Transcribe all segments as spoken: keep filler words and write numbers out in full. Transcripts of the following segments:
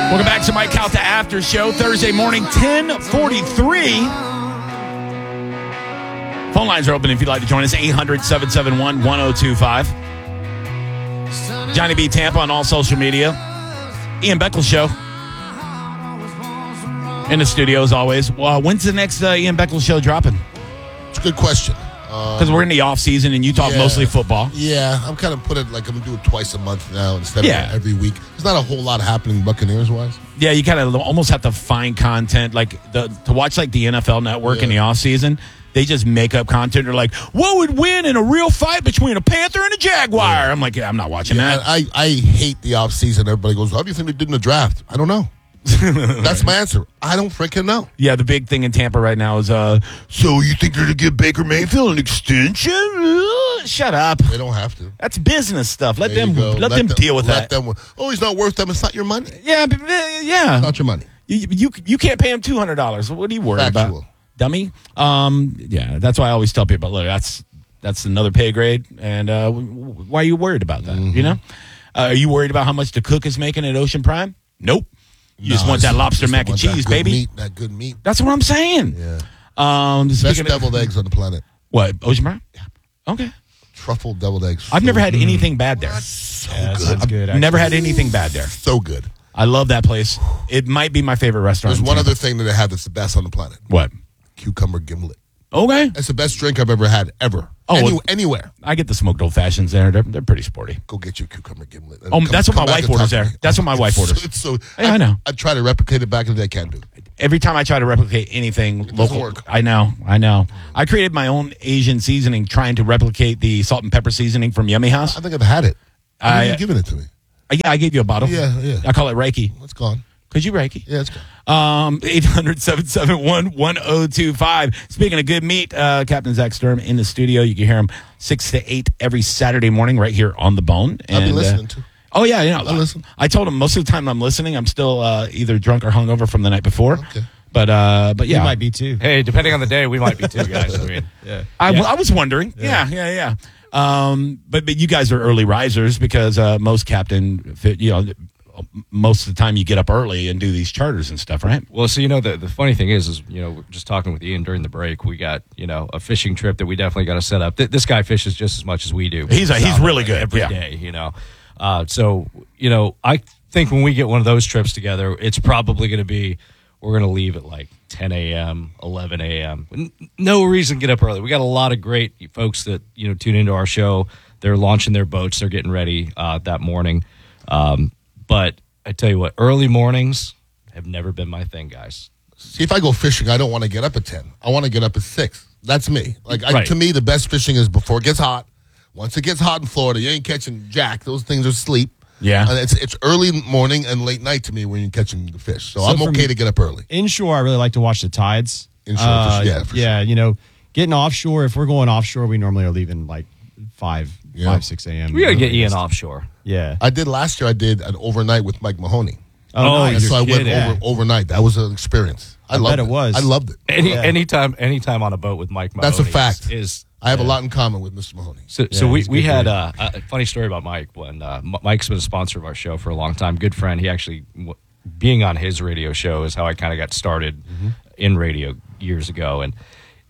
Welcome back to Mike Calta After Show, Thursday morning, ten forty-three. Phone lines are open if you'd like to join us, eight hundred, seven seven one, one oh two five. Johnny B. Tampa on all social media. Ian Beckles Show. In the studio, as always. Well, when's the next uh, Ian Beckles Show dropping? It's a good question. Because um, we're in the off season and you talk yeah, mostly football. Yeah, I'm kind of put it like I'm going to do it twice a month now instead yeah. of every week. There's not a whole lot happening Buccaneers-wise. Yeah, you kind of almost have to find content. Like the to watch like the N F L Network yeah. in the off season, they just make up content. They're like, what would win in a real fight between a Panther and a Jaguar? Yeah. I'm like, yeah, I'm not watching yeah, that. I, I hate the off season. Everybody goes, how do you think they did in the draft? I don't know. That's my answer. I don't freaking know. Yeah, the big thing in Tampa right now is, uh, so you think they're going to give Baker Mayfield an extension? Uh, shut up. They don't have to. That's business stuff. Let there them let, let them, them deal with let that. Them, oh, he's not worth them. It's not your money. Yeah, but, uh, yeah. It's not your money. You you, you can't pay him two hundred dollars. What are you worried Factual. about? Dummy. Um, yeah, that's why I always tell people, look, that's that's another pay grade, and uh, why are you worried about that? Mm-hmm. You know, uh, are you worried about how much the cook is making at Ocean Prime? Nope. You no, just want that lobster mac and cheese, that baby. Meat, that good meat. That's what I'm saying. Yeah. Um, Best deviled of, eggs on the planet. What, Ocean Prime? Yeah. Okay. Truffle deviled eggs. I've so never had good. anything bad there. So yeah, good. I've good, never had anything bad there. So good. I love that place. It might be my favorite restaurant. There's one other thing that they have that's the best on the planet. What? Cucumber gimlet. Okay. That's the best drink I've ever had, ever. Oh, Any, well, anywhere. I get the smoked old fashions there. They're, they're pretty sporty. Go get your cucumber gimlet. Oh, come, that's what my wife orders there. That's what my wife orders. It's so, yeah, I, I know. I try to replicate it back in the day. I can't do it. Every time I try to replicate anything it local, work. I know, I know. I created my own Asian seasoning, trying to replicate the salt and pepper seasoning from Yummy House. I think I've had it. I, You've given it to me. Uh, yeah, I gave you a bottle. Yeah, yeah. I call it Reiki. It's gone. Because you Reiki. Yeah, it's gone. Um, eight hundred, seven seven one, one oh two five. Speaking of good meat, uh, Captain Zach Sturm in the studio. You can hear him six to eight every Saturday morning right here on The Bone. I'll be listening uh, to. Oh, yeah. You know, I listen. I told him most of the time I'm listening, I'm still uh, either drunk or hungover from the night before. Okay. But, uh, but yeah. You might be too. Hey, depending on the day, we might be too, guys. I mean, yeah. I, yeah. I was wondering. Yeah, yeah, yeah. yeah. Um, but, but you guys are early risers because uh, most Captain, you know, most of the time you get up early and do these charters and stuff, right? well, so, you know, the, the funny thing is, is, you know, we're just talking with Ian during the break. We got, you know, a fishing trip that we definitely got to set up. Th- this guy fishes just as much as we do. He's a, he's really good. Every yeah. day, you know. Uh, so, you know, I think when we get one of those trips together, it's probably going to be, we're going to leave at like ten a.m., eleven a.m. N- No reason to get up early. We got a lot of great folks that, you know, tune into our show. They're launching their boats. They're getting ready uh, that morning. Um, but I tell you what, early mornings have never been my thing, guys. See, if I go fishing, I don't want to get up at ten. I want to get up at six. That's me. Like I, Right. To me, the best fishing is before it gets hot. Once it gets hot in Florida, you ain't catching jack. Those things are asleep. Yeah. And it's it's early morning and late night to me when you're catching the fish. So, So I'm for okay me- to get up early. Inshore, I really like to watch the tides. Inshore, Uh, for, yeah, for yeah, sure. you know, getting offshore. If we're going offshore, we normally are leaving like five, Yeah. five, six a.m. We got to get Ian offshore. Yeah. I did last year. I did an overnight with Mike Mahoney. Oh, Oh, nice. And so I went kidding. over overnight. That was an experience. I, I loved bet it was. I loved it. Any Yeah. anytime anytime on a boat with Mike Mahoney That's a fact. is, is I have a lot in common with Mister Mahoney. so, Yeah, so we, he's a we good had dude. uh, a funny story about Mike when uh, M- Mike's been a sponsor of our show for a long time. Good friend. He actually w- being on his radio show is how I kind of got started Mm-hmm. in radio years ago. And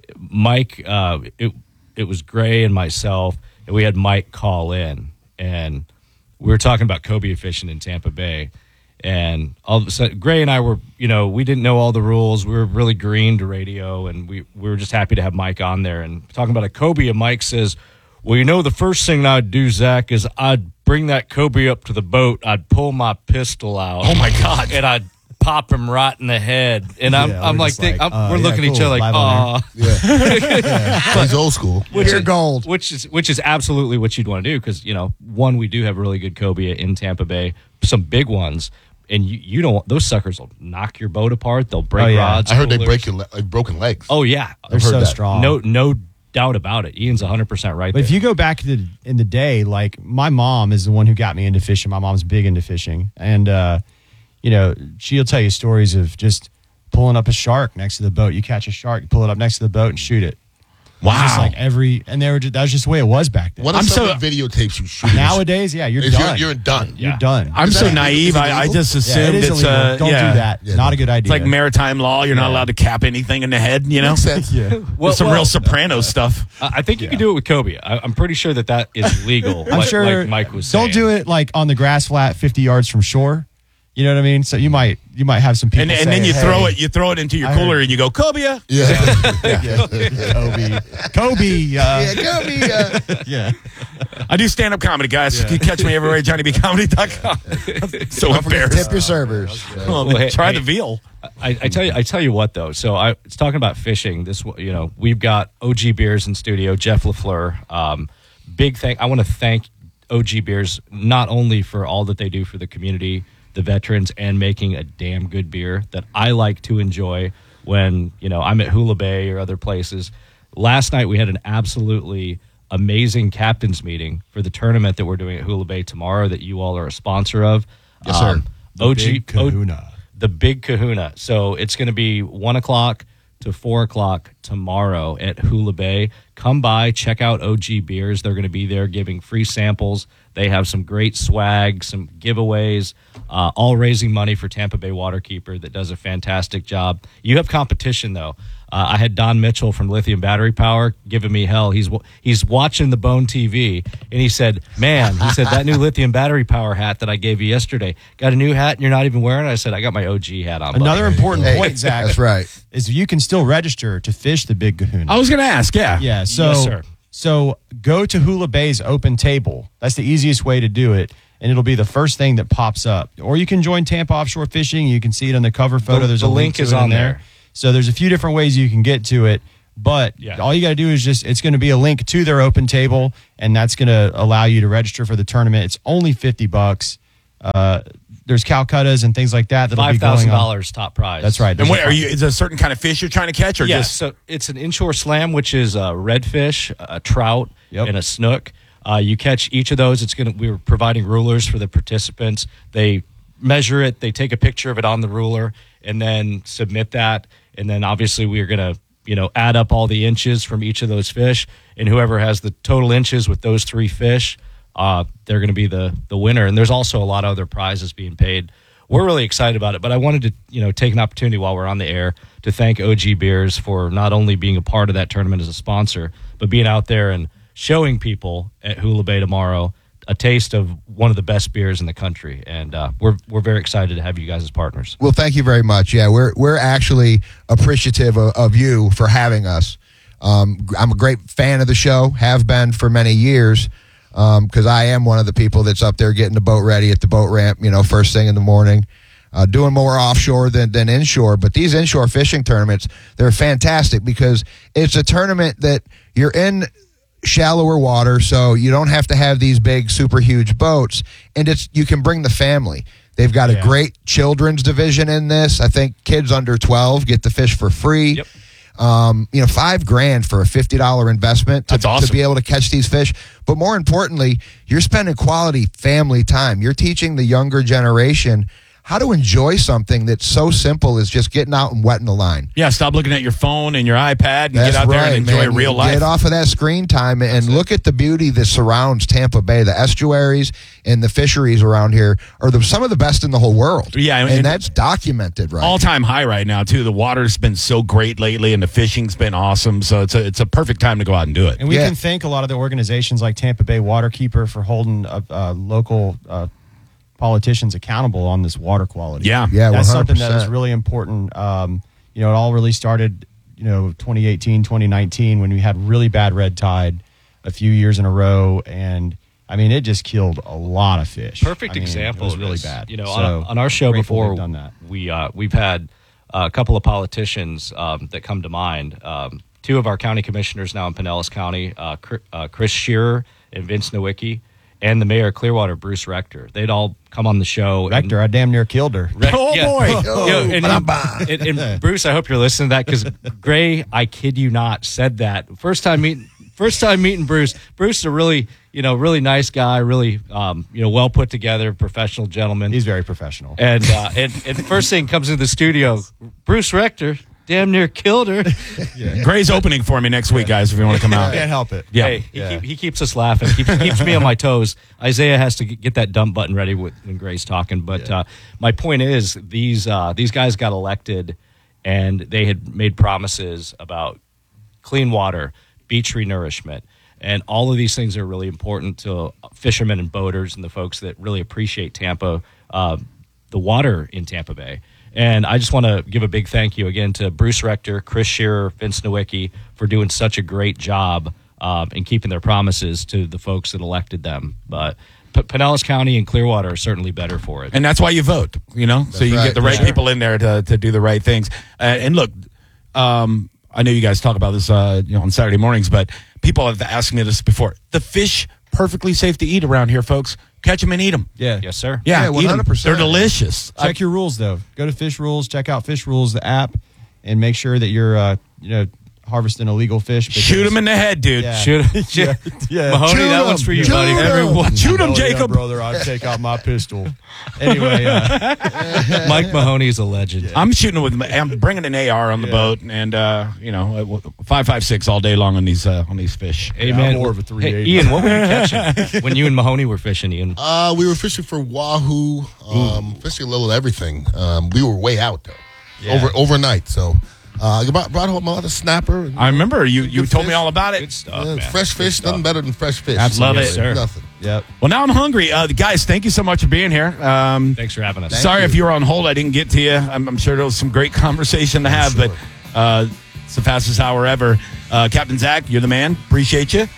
Mike, uh, it it was Gray and myself, and we had Mike call in, and we were talking about cobia fishing in Tampa Bay. And all of a sudden, Gray and I were, you know, we didn't know all the rules. We were really green to radio, and we, we were just happy to have Mike on there. And talking about a cobia, Mike says, well, you know, the first thing I'd do, Zach, is I'd bring that cobia up to the boat. I'd pull my pistol out. Oh, my God. And I'd pop him right in the head. And I'm, Yeah, I'm we're like, just think, like, I'm, uh, we're yeah, looking at each cool. other like, Live on oh. Yeah. yeah. He's old school. Which Pure is gold. which is which is absolutely what you'd want to do because you know one we do have really good cobia in Tampa Bay, some big ones, and you, you don't those suckers will knock your boat apart. They'll break Oh, yeah. rods. I heard they coolers. break your le- like broken legs. Oh yeah, They're I've heard so that. strong. no no doubt about it. Ian's one hundred percent right. But there. if you go back to the, in the day, like my mom is the one who got me into fishing. My mom's big into fishing. And, uh, you know, she'll tell you stories of just pulling up a shark next to the boat. You catch a shark, you pull it up next to the boat and shoot it. It was just Wow. like every, and they were just, that was just the way it was back then. What are I'm some so- of the videotapes you shoot? Nowadays, yeah, you're Is done. you're, you're done. You're Yeah. done. I'm Is so that- naive. is it I, I illegal? just yeah, assumed it is it's illegal. uh, Don't yeah. do that. Yeah, Not don't- a good idea. It's like maritime law. You're not Yeah. allowed to cap anything in the head. You know, Makes sense. yeah. Well, some well, real Soprano stuff. I I think you can do it with Kobe. I, I'm pretty sure that that is legal. I'm like, sure. like Mike was saying. Don't do it like on the grass flat, fifty yards from shore. You know what I mean? So you might you might have some people, And, and say, then you hey, throw it. You throw it into your I cooler, heard- and you go, Cobia. Yeah. Kobe, Kobe, uh, go me. Uh, yeah. I do stand up comedy, guys. You can catch me everywhere at johnny b comedy dot com. So embarrassed. Tip your servers. Well, Well, hey- try hey, the veal. I, I tell you, I tell you what though. So I it's talking about fishing. This, you know, we've got O G Beers in studio. Jeff LaFleur. Um, big thank. I want to thank O G Beers not only for all that they do for the community, the veterans, and making a damn good beer that I like to enjoy when you know I'm at Hula Bay or other places. Last night we had an absolutely amazing captains meeting for the tournament that we're doing at Hula Bay tomorrow that you all are a sponsor of. Yes, sir. O G Big Kahuna. the Big Kahuna. So it's going to be one o'clock to four o'clock tomorrow at Hula Bay. Come by, check out O G Beers. They're going to be there giving free samples. They have some great swag, some giveaways, uh, all raising money for Tampa Bay Waterkeeper that does a fantastic job. You have competition, though. Uh, I had Don Mitchell from Lithium Battery Power giving me hell. He's he's watching the Bone T V, and he said, man, he said, that new Lithium Battery Power hat that I gave you yesterday, got a new hat and you're not even wearing it? I said, I got my O G hat on. buddy." Another important Hey, point, Zach, that's right. is you can still register to fish the Big Kahuna. I was going to ask. Yeah. Yeah, so Yes, sir. so go to Hula Bay's open table. That's the easiest way to do it, and it'll be the first thing that pops up. Or you can join Tampa Offshore Fishing. You can see it on the cover photo. The- There's the a link, link to is it in on there. there. So there's a few different ways you can get to it, but Yeah. all you got to do is just it's going to be a link to their open table, and that's going to allow you to register for the tournament. It's only fifty bucks. Uh, there's Calcuttas and things like that that'll Five be going thousand on. dollars top prize. That's right. And There's what a- are you? Is there a certain kind of fish you're trying to catch, or Yeah, just? so it's an inshore slam, which is a redfish, a trout, Yep. and a snook. Uh, you catch each of those. It's gonna. We were providing rulers for the participants. They measure it. They take a picture of it on the ruler, and then submit that. And then obviously we are gonna, you know, add up all the inches from each of those fish, and whoever has the total inches with those three fish, uh, they're going to be the the winner. And there's also a lot of other prizes being paid. We're really excited about it, but I wanted to, you know, take an opportunity while we're on the air to thank O G Beers for not only being a part of that tournament as a sponsor, but being out there and showing people at Hula Bay tomorrow a taste of one of the best beers in the country. And uh, we're we're very excited to have you guys as partners. Well, thank you very much. Yeah, we're we're actually appreciative of, of you for having us. Um, I'm a great fan of the show, have been for many years, because I am one of the people that's up there getting the boat ready at the boat ramp, you know, first thing in the morning, uh, doing more offshore than, than inshore. But these inshore fishing tournaments, they're fantastic because it's a tournament that you're in shallower water, so you don't have to have these big, super huge boats, and it's you can bring the family. They've got Yeah. a great children's division in this. I think kids under twelve get the fish for free. Yep. Um, you know, five grand for a fifty dollar investment to, That's awesome. to be able to catch these fish. But more importantly, you're spending quality family time. You're teaching the younger generation how to enjoy something that's so simple as just getting out and wetting the line. Yeah, stop looking at your phone and your iPad and That's get out there right, and enjoy man. real life. Get off of that screen time and look at the beauty that surrounds Tampa Bay. The estuaries and the fisheries around here are the, some of the best in the whole world. Yeah, and, and- that's documented, right? All time high right now too. The water's been so great lately, and the fishing's been awesome. So it's a it's a perfect time to go out and do it. And we Yeah. can thank a lot of the organizations like Tampa Bay Waterkeeper for holding uh, uh, local uh, politicians accountable on this water quality. Yeah. Yeah, that's one hundred something that is percent. really important. Um, you know, it all really started, you know, twenty eighteen, twenty nineteen when we had really bad red tide a few years in a row, and I mean, it just killed a lot of fish. Perfect I mean, example. It was of really this. bad. You know, So, on, on our show grateful before, they've done that. we uh, we've had a couple of politicians um, that come to mind. Um, two of our county commissioners now in Pinellas County, uh, Chris, uh, Chris Shearer and Vince Nowicki, and the mayor of Clearwater, Bruce Rector. They'd all come on the show. and- Rector, I damn near killed her. Rec- Oh, boy. Yeah, and, and, and Bruce, I hope you're listening to that because Gray, I kid you not, said that first time meeting. First time meeting Bruce. Bruce is a really, you know, really nice guy, really, um, you know, well put together, professional gentleman. He's very professional. and uh, and and first thing comes into the studio, Bruce Rector. damn near killed her. Gray's opening for me next week, guys, if you want to come out. Can't help it. Yeah. Hey, he, Yeah. keep, he keeps us laughing. Keeps, keeps me on my toes. Isaiah has to get that dump button ready with, when Gray's talking. But uh, my point is, these uh, these guys got elected, and they had made promises about clean water, beach renourishment, and all of these things are really important to fishermen and boaters and the folks that really appreciate Tampa, uh, the water in Tampa Bay. And I just want to give a big thank you again to Bruce Rector, Chris Shearer, Vince Nowicki for doing such a great job um, and keeping their promises to the folks that elected them. But P- Pinellas County and Clearwater are certainly better for it. And that's why you vote, you know, so you can right. get the right Sure. people in there to, to do the right things. Uh, and look, um, I know you guys talk about this uh, you know, on Saturday mornings, but people have asked me this before. The fish, perfectly safe to eat around here, folks. Catch them and eat them. Yeah. Yes, sir. Yeah, Yeah, eat 'em. one hundred percent. They're delicious. Check your rules though. Go to Fish Rules. Check out Fish Rules, the app, and make sure that you're, uh, you know, harvesting illegal fish. because- Shoot them in the head, dude. Yeah. Shoot, Yeah. yeah. Mahoney, Shoot that 'em. one's for you, Shoot buddy. 'em. Everyone, shoot them, Oh, yeah, Jacob. brother, I'd take out my pistol. Anyway, uh, Mike Mahoney's a legend. I'm shooting with. I'm bringing an A R on the Yeah. boat, and uh, you know, five five six all day long on these uh, on these fish. Hey, Yeah, man. I'm more of a three Hey, eighty. Ian, what were you catching when you and Mahoney were fishing, Ian? Uh, we were fishing for wahoo, um, fishing a little everything. Um, we were way out though, Yeah. over overnight. So uh, I brought, brought home a lot of snapper. And, I remember you. You Good told me fish. all about it. Good stuff, uh, man. fresh fish, nothing better than fresh fish. Absolutely. Love it, sir. Nothing. Yep. Well, now I'm hungry. Uh, guys, thank you so much for being here. Um, Thanks for having us. sorry you. if you were on hold. I didn't get to you. I'm, I'm sure there was some great conversation to have, sure. but uh, it's the fastest hour ever. Uh, Captain Zach, you're the man. Appreciate you.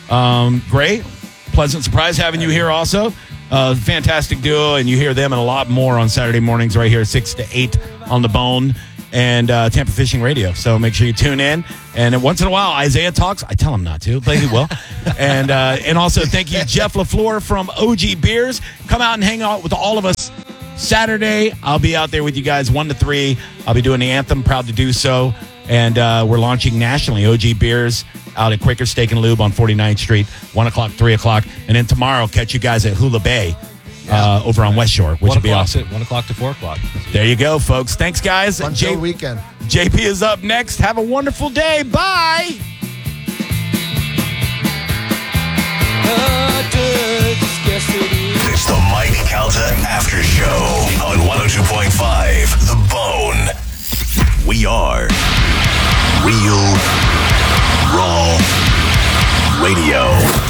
Um, Gray, pleasant surprise having you here also. Uh, fantastic duo, and you hear them and a lot more on Saturday mornings right here, six to eight on the Bone and uh, Tampa Fishing Radio. So make sure you tune in. And then once in a while, Isaiah talks. I tell him not to, but he will. and uh, and also thank you, Jeff LaFleur from O G Beers. Come out and hang out with all of us Saturday. I'll be out there with you guys one to three. I'll be doing the anthem. Proud to do so. And uh, we're launching nationally. O G Beers out at Quaker Steak and Lube on forty-ninth Street, one o'clock, three o'clock. And then tomorrow, catch you guys at Hula Bay uh, over on West Shore, which One will be o'clock awesome. to, one o'clock to four o'clock. There you go, folks. Thanks, guys. Fun J- show weekend. J P is up next. Have a wonderful day. Bye. It's the Mike Calta After Show on one oh two point five The Bone. We are Real Raw Radio.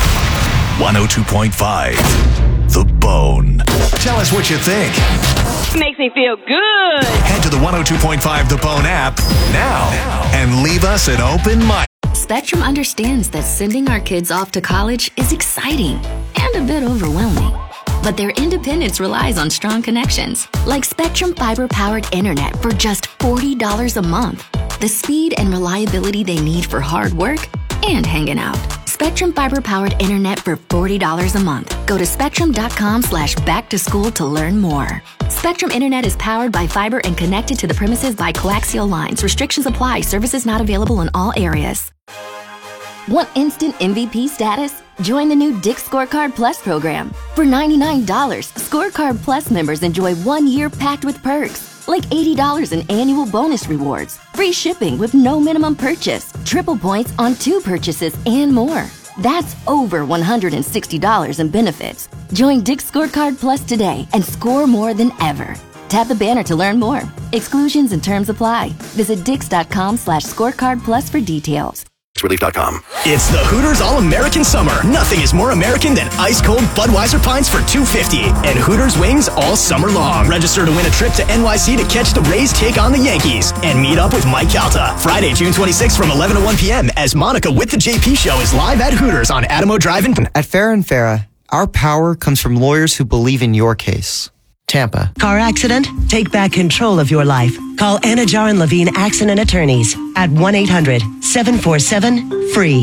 one oh two point five The Bone. Tell us what you think. Makes me feel good. Head to the one oh two point five The Bone app now and leave us an open mic. Spectrum understands that sending our kids off to college is exciting and a bit overwhelming. But their independence relies on strong connections, like Spectrum fiber-powered internet for just forty dollars a month. The speed and reliability they need for hard work and hanging out. Spectrum fiber-powered internet for forty dollars a month. Go to spectrum.com slash back to school to learn more. Spectrum Internet is powered by fiber and connected to the premises by coaxial lines. Restrictions apply. Services not available in all areas. Want instant M V P status? Join the new Dick's Scorecard Plus program. For ninety-nine dollars, Scorecard Plus members enjoy one year packed with perks, like eighty dollars in annual bonus rewards, free shipping with no minimum purchase, triple points on two purchases, and more. That's over one hundred sixty dollars in benefits. Join Dick's Scorecard Plus today and score more than ever. Tap the banner to learn more. Exclusions and terms apply. Visit dix.com slash scorecard plus for details. Relief dot com. It's the Hooters All-American Summer. Nothing is more American than ice-cold Budweiser Pints for two dollars and fifty cents and Hooters Wings all summer long. Register to win a trip to N Y C to catch the Rays take on the Yankees and meet up with Mike Calta. Friday, June twenty-sixth from eleven to one p.m. as Monica with the J P Show is live at Hooters on Adamo Drive in At Farah and Farah, our power comes from lawyers who believe in your case. Tampa. Car accident? Take back control of your life. Call Anajar and Levine Accident Attorneys at one eight hundred seven four seven free.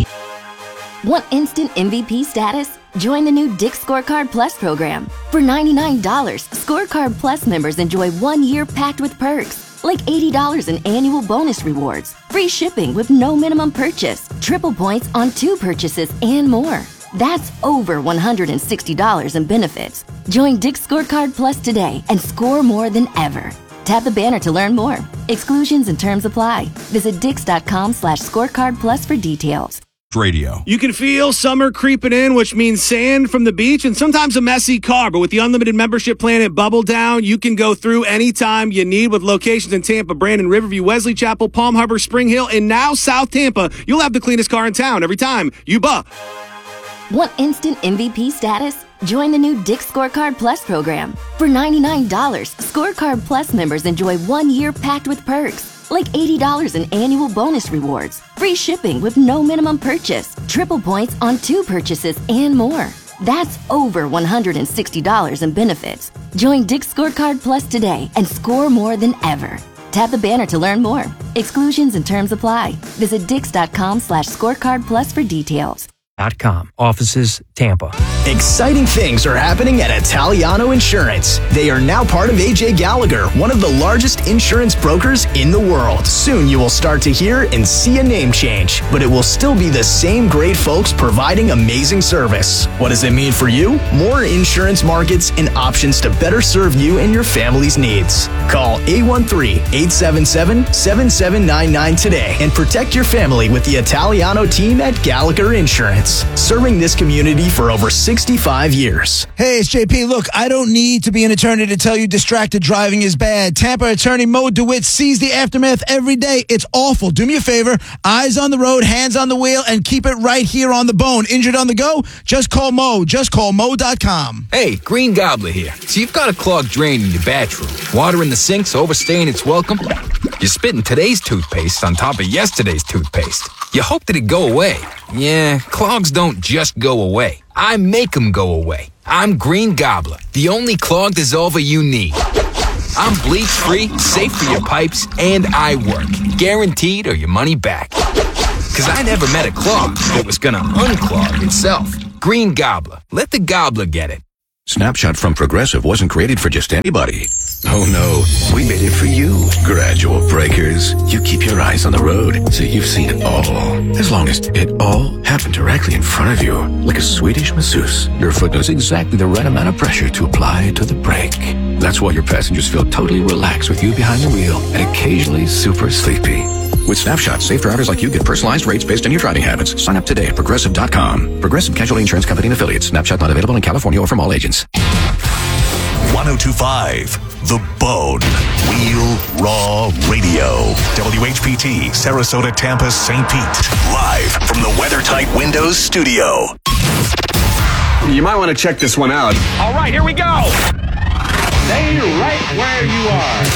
Want instant M V P status? Join the new Dick's Scorecard Plus program. For ninety-nine dollars, Scorecard Plus members enjoy one year packed with perks, like eighty dollars in annual bonus rewards, free shipping with no minimum purchase, triple points on two purchases, and more. That's over one hundred sixty dollars in benefits. Join Dick's Scorecard Plus today and score more than ever. Tap the banner to learn more. Exclusions and terms apply. Visit Dix.com slash scorecard plus for details. Radio. You can feel summer creeping in, which means sand from the beach and sometimes a messy car. But with the unlimited membership plan at Bubble Down, you can go through anytime you need with locations in Tampa, Brandon, Riverview, Wesley Chapel, Palm Harbor, Spring Hill, and now South Tampa. You'll have the cleanest car in town every time you buh. Want instant M V P status? Join the new Dix Scorecard Plus program. For ninety-nine dollars, Scorecard Plus members enjoy one year packed with perks, like eighty dollars in annual bonus rewards, free shipping with no minimum purchase, triple points on two purchases, and more. That's over one hundred sixty dollars in benefits. Join Dix Scorecard Plus today and score more than ever. Tap the banner to learn more. Exclusions and terms apply. Visit Dix.com slash scorecard plus for details. .com. Offices, Tampa. Exciting things are happening at Italiano Insurance. They are now part of A J Gallagher, one of the largest insurance brokers in the world. Soon you will start to hear and see a name change, but it will still be the same great folks providing amazing service. What does it mean for you? More insurance markets and options to better serve you and your family's needs. Call eight one three, eight seven seven, seven seven nine nine today and protect your family with the Italiano team at Gallagher Insurance. Serving this community for over sixty-five years. Hey, it's J P. Look, I don't need to be an attorney to tell you distracted driving is bad. Tampa attorney Mo DeWitt sees the aftermath every day. It's awful. Do me a favor. Eyes on the road, hands on the wheel, and keep it right here on the bone. Injured on the go? Just call Mo. Just call Mo dot com. Hey, Green Gobbler here. So you've got a clogged drain in your bathroom. Water in the sinks overstaying its welcome. You're spitting today's toothpaste on top of yesterday's toothpaste. You hope that it go away. Yeah, clogs don't just go away. I make them go away. I'm Green Gobbler, the only clog dissolver you need. I'm bleach-free, safe for your pipes, and I work. Guaranteed or your money back. Because I never met a clog that was gonna unclog itself. Green Gobbler. Let the gobbler get it. Snapshot from Progressive wasn't created for just anybody. Oh no, we made it for you. Gradual breakers. You keep your eyes on the road, so you've seen it all. As long as it all happened directly in front of you, like a Swedish masseuse, your foot knows exactly the right amount of pressure to apply to the brake. That's why your passengers feel totally relaxed with you behind the wheel and occasionally super sleepy. With Snapshot, safe drivers like you get personalized rates based on your driving habits. Sign up today at Progressive dot com. Progressive Casualty Insurance Company and Affiliates. Snapshot not available in California or from all agents. one oh two point five The Bone. Real Raw Radio. W H P T, Sarasota, Tampa, Saint Pete. Live from the WeatherTight Windows studio. You might want to check this one out. All right, here we go. Stay right where you are.